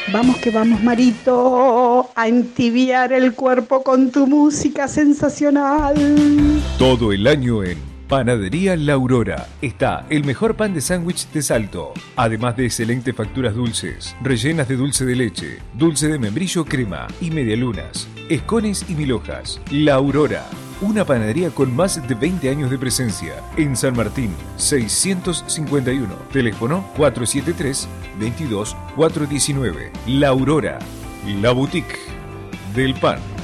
Vamos que vamos, Marito, a entibiar el cuerpo con tu música sensacional. Todo el año en Panadería La Aurora está el mejor pan de sándwich de Salto, además de excelentes facturas dulces, rellenas de dulce de leche, dulce de membrillo crema y medialunas, escones y mil hojas. La Aurora, una panadería con más de 20 años de presencia en San Martín, 651, teléfono 473-22419. La Aurora, la boutique del pan.